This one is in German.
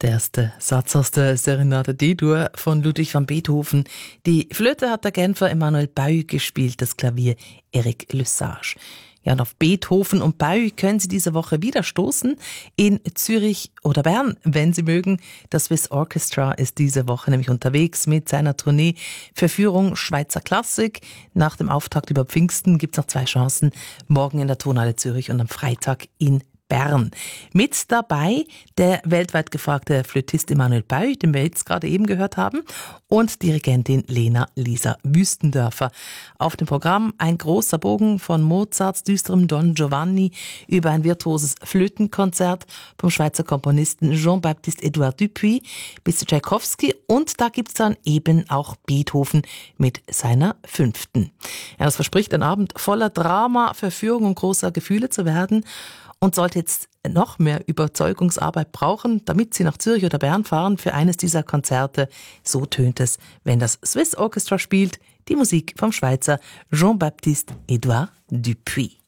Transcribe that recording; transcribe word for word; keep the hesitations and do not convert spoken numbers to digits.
Der erste Satz aus der Serenade D-Dur von Ludwig van Beethoven. Die Flöte hat der Genfer Emanuel Bauy gespielt, das Klavier Eric Lesage. Ja, und auf Beethoven und Bauy können Sie diese Woche wieder stoßen. In Zürich oder Bern, wenn Sie mögen. Das Swiss Orchestra ist diese Woche nämlich unterwegs mit seiner Tournee Verführung Schweizer Klassik. Nach dem Auftakt über Pfingsten gibt's noch zwei Chancen. Morgen in der Tonhalle Zürich und am Freitag in Bern. Mit dabei der weltweit gefragte Flötist Emanuel Bauy, den wir jetzt gerade eben gehört haben, und Dirigentin Lena Lisa Wüstendörfer. Auf dem Programm ein großer Bogen von Mozarts düsterem Don Giovanni über ein virtuoses Flötenkonzert vom Schweizer Komponisten Jean-Baptiste Edouard Dupuy bis zu Tchaikovsky, und da gibt's dann eben auch Beethoven mit seiner fünften. Ja, das verspricht ein Abend voller Drama, Verführung und großer Gefühle zu werden. Und sollte jetzt noch mehr Überzeugungsarbeit brauchen, damit Sie nach Zürich oder Bern fahren für eines dieser Konzerte, so tönt es, wenn das Swiss Orchestra spielt, die Musik vom Schweizer Jean-Baptiste Edouard Dupuy.